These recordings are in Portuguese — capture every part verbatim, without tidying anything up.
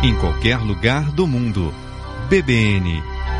em qualquer lugar do mundo. B B N.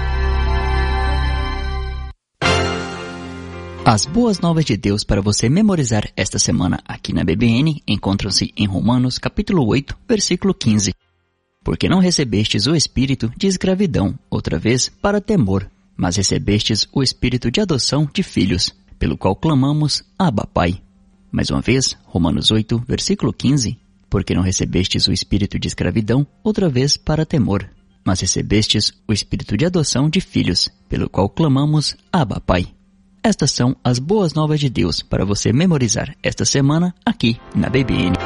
As boas novas de Deus para você memorizar esta semana aqui na B B N encontram-se em Romanos capítulo oito, versículo quinze. Porque não recebestes o espírito de escravidão, outra vez, para temor, mas recebestes o espírito de adoção de filhos, pelo qual clamamos, Abba, Pai. Mais uma vez, Romanos oito, versículo quinze. Porque não recebestes o espírito de escravidão, outra vez, para temor, mas recebestes o espírito de adoção de filhos, pelo qual clamamos, Abba, Pai. Estas são as boas novas de Deus para você memorizar esta semana aqui na B B N.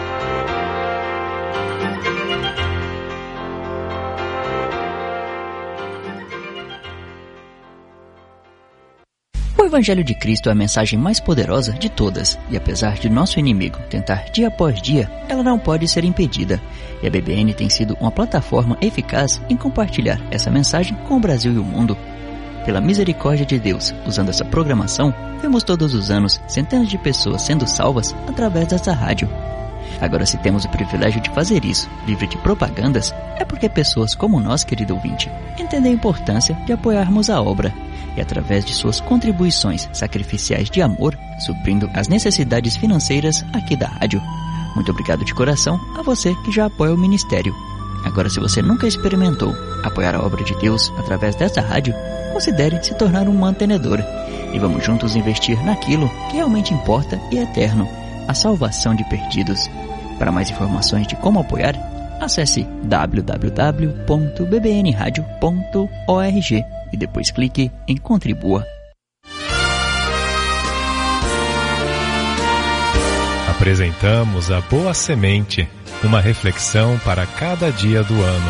O Evangelho de Cristo é a mensagem mais poderosa de todas, e apesar de nosso inimigo tentar dia após dia, ela não pode ser impedida. E a B B N tem sido uma plataforma eficaz em compartilhar essa mensagem com o Brasil e o mundo. Pela misericórdia de Deus, usando essa programação, vemos todos os anos centenas de pessoas sendo salvas através dessa rádio. Agora, se temos o privilégio de fazer isso, livre de propagandas, é porque pessoas como nós, querido ouvinte, entendem a importância de apoiarmos a obra e, através de suas contribuições sacrificiais de amor, suprindo as necessidades financeiras aqui da rádio. Muito obrigado de coração a você que já apoia o ministério. Agora, se você nunca experimentou apoiar a obra de Deus através dessa rádio, considere se tornar um mantenedor e vamos juntos investir naquilo que realmente importa e é eterno, a salvação de perdidos. Para mais informações de como apoiar, acesse w w w ponto b b n radio ponto org e depois clique em Contribua. Apresentamos a Boa Semente, uma reflexão para cada dia do ano.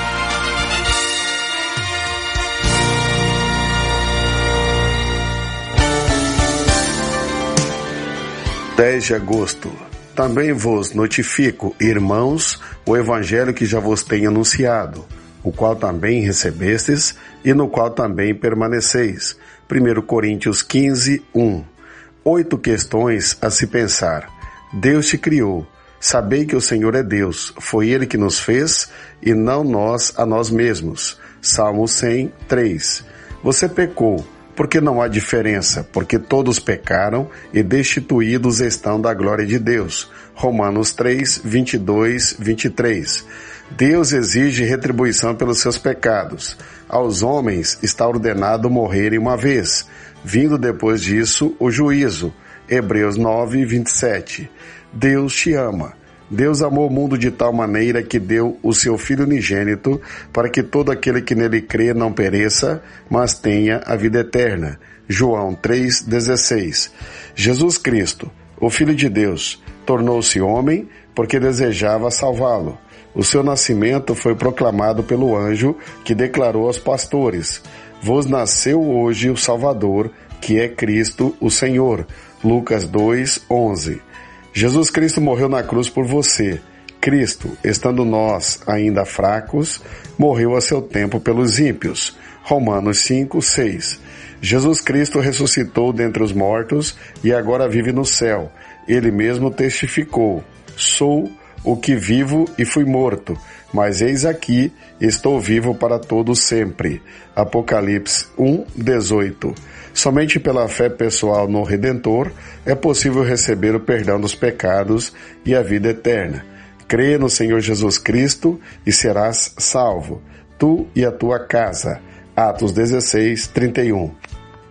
dez de agosto. Também vos notifico, irmãos, o evangelho que já vos tenho anunciado, o qual também recebestes e no qual também permaneceis. primeira Coríntios quinze, um. Oito questões a se pensar. Deus te criou. Sabei que o Senhor é Deus. Foi Ele que nos fez e não nós a nós mesmos. Salmo cem, três. Você pecou. Porque não há diferença, porque todos pecaram e destituídos estão da glória de Deus. Romanos três, vinte e dois, vinte e três. Deus exige retribuição pelos seus pecados. Aos homens está ordenado morrerem uma vez, vindo depois disso o juízo. Hebreus nove, vinte e sete. Deus te ama. Deus amou o mundo de tal maneira que deu o seu Filho unigênito para que todo aquele que nele crê não pereça, mas tenha a vida eterna. João três, dezesseis. Jesus Cristo, o Filho de Deus, tornou-se homem porque desejava salvá-lo. O seu nascimento foi proclamado pelo anjo que declarou aos pastores: vos nasceu hoje o Salvador, que é Cristo o Senhor. Lucas dois, onze. Jesus Cristo morreu na cruz por você. Cristo, estando nós ainda fracos, morreu a seu tempo pelos ímpios. Romanos cinco, seis. Jesus Cristo ressuscitou dentre os mortos e agora vive no céu. Ele mesmo testificou: sou o que vivo e fui morto, mas eis aqui, estou vivo para todo sempre. Apocalipse um, dezoito. Somente pela fé pessoal no Redentor é possível receber o perdão dos pecados e a vida eterna. Crê no Senhor Jesus Cristo e serás salvo, tu e a tua casa. Atos dezesseis, trinta e um.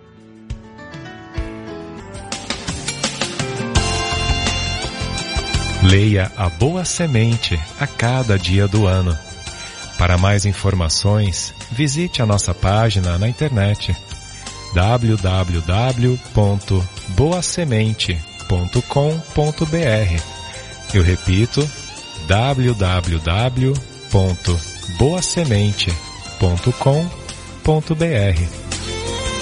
Leia a Boa Semente a cada dia do ano. Para mais informações, visite a nossa página na internet w w w ponto boa semente ponto com ponto b r. Eu repito, w w w ponto boa semente ponto com ponto b r.